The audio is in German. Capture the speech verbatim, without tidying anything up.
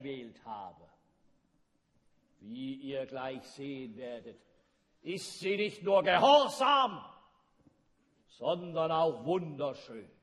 gewählt habe. Wie ihr gleich sehen werdet, ist sie nicht nur gehorsam, sondern auch wunderschön.